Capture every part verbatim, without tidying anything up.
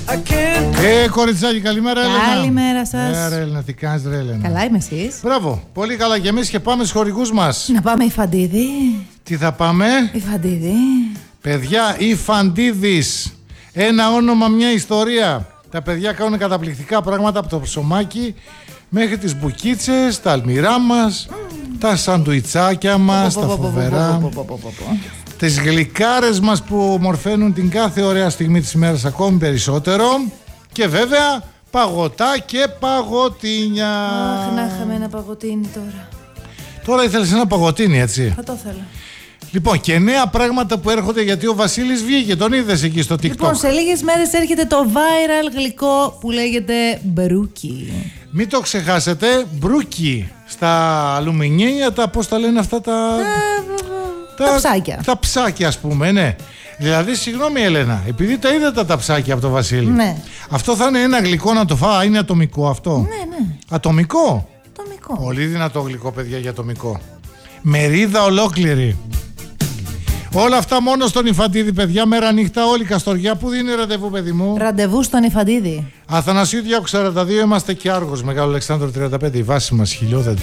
Ε, κοριτσάκι, καλημέρα, Έλενα. Καλημέρα σας. Ε, ρε, Έλενα, τι κάνεις, ρε, Έλενα? Καλά είμαι εσείς? Μπράβο, πολύ καλά και εμείς, και πάμε στους χορηγούς μας. Να πάμε η Φαντίδη. Τι θα πάμε? Η Φαντίδη. Παιδιά, η Φαντίδης. Ένα όνομα, μια ιστορία. Τα παιδιά κάνουν καταπληκτικά πράγματα, από το ψωμάκι μέχρι τις μπουκίτσες, τα αλμυρά μας, mm. τα σαντουιτσάκια μας, τα φοβερά, τις γλυκάρες μας που ομορφαίνουν την κάθε ωραία στιγμή της ημέρας ακόμη περισσότερο, και βέβαια παγωτά και παγωτίνια. Αχ, να είχαμε ένα παγωτίνι τώρα. Τώρα ήθελες ένα παγωτίνι, έτσι? Θα το ήθελα. Λοιπόν, και νέα πράγματα που έρχονται, γιατί ο Βασίλης βγήκε, τον είδες εκεί στο TikTok. Λοιπόν, σε λίγες μέρες έρχεται το viral γλυκό που λέγεται μπρούκι. Μην το ξεχάσετε, μπρούκι στα αλουμινία, τα πώς τα λένε αυτά τα... τα, τα ψάκια. Τα ψάκια, ας πούμε, ναι. Δηλαδή, συγγνώμη, Έλενα, επειδή τα είδατε τα ψάκια από το Βασίλη. Ναι. Αυτό θα είναι ένα γλυκό να το φάω, είναι ατομικό αυτό? Ναι, ναι. Ατομικό. Ατομικό. Πολύ δυνατό γλυκό, παιδιά, για ατομικό. Μερίδα ολόκληρη. Όλα αυτά μόνο στον Ιφαντίδη, παιδιά, μέρα νύχτα, όλη η Καστοριά. Πού δίνει ραντεβού, παιδί μου? Ραντεβού στον Ιφαντίδη. Αθανασίου διακόσια σαράντα δύο, είμαστε και Άργος, Μεγάλο Αλεξάνδρο τριάντα πέντε, η βάση μας, χιλιόδεντρο.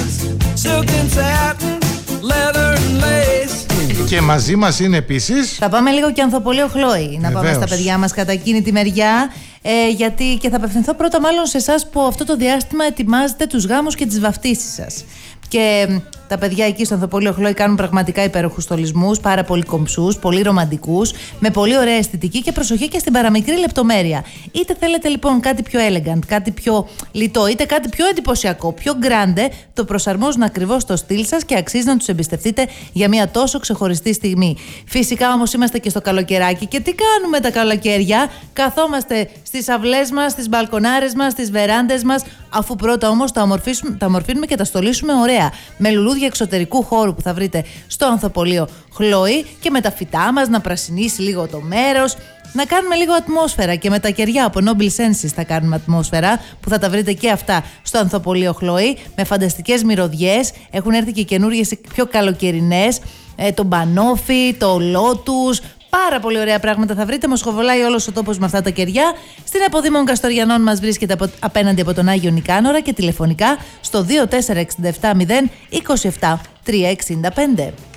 Και μαζί μας είναι επίσης... Θα πάμε λίγο και Ανθοπολείο Χλόη. Να Βεβαίως. πάμε στα παιδιά μας κατά εκείνη τη μεριά. Ε, γιατί και θα απευθυνθώ πρώτα μάλλον σε εσάς που αυτό το διάστημα ετοιμάζετε τους γάμους και τις βαφτίσεις σας. Και τα παιδιά εκεί στο Ανθοπολείο Χλόη κάνουν πραγματικά υπέροχους στολισμούς, πάρα πολύ κομψούς, πολύ ρομαντικούς, με πολύ ωραία αισθητική και προσοχή και στην παραμικρή λεπτομέρεια. Είτε θέλετε λοιπόν κάτι πιο elegant, κάτι πιο λιτό, είτε κάτι πιο εντυπωσιακό, πιο grande, το προσαρμόζουν ακριβώς στο στυλ σας και αξίζει να τους εμπιστευτείτε για μια τόσο ξεχωριστή στιγμή. Φυσικά όμως είμαστε και στο καλοκαιράκι, και τι κάνουμε τα καλοκαίρια? Καθόμαστε στις αυλές μας, στις μπαλκονάρες μας, στις βεράντες μας, αφού πρώτα όμως τα, τα ομορφύνουμε και τα στολίσουμε ωραία. Με λουλούδια εξωτερικού χώρου που θα βρείτε στο Ανθοπολείο Χλόη, και με τα φυτά μας να πρασινίσει λίγο το μέρος. Να κάνουμε λίγο ατμόσφαιρα, και με τα κεριά από Noble Senses θα κάνουμε ατμόσφαιρα, που θα τα βρείτε και αυτά στο Ανθοπολείο Χλόη, με φανταστικές μυρωδιές. Έχουν έρθει και καινούργιες πιο καλοκαιρινές, ε, το μπανόφι, το λότους. Πάρα πολύ ωραία πράγματα θα βρείτε. Μοσχοβολάει όλος ο τόπος με αυτά τα κεριά. Στην Αποδήμων Καστοριανών μας βρίσκεται απο... απέναντι από τον Άγιο Νικάνορα, και τηλεφωνικά στο δύο τέσσερα έξι επτά μηδέν είκοσι επτά τριακόσια εξήντα πέντε.